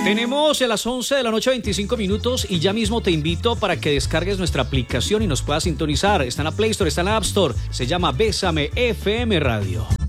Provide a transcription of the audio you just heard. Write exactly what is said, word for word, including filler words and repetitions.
Tenemos a las once de la noche veinticinco minutos y ya mismo te invito para que descargues nuestra aplicación y nos puedas sintonizar. Está en la Play Store, está en la App Store. Se llama Bésame F M Radio.